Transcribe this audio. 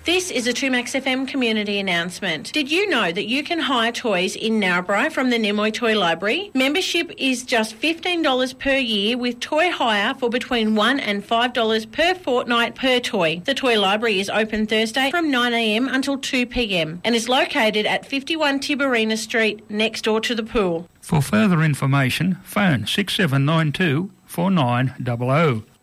This is a 2Max FM community announcement. Did you know that you can hire toys in Narrabri from the Nimoy Toy Library? Membership is just $15 per year with toy hire for between $1 and $5 per fortnight per toy. The Toy Library is open Thursday from 9am until 2pm and is located at 51 Tiberina Street next door to the pool. For further information, phone 6792 4900.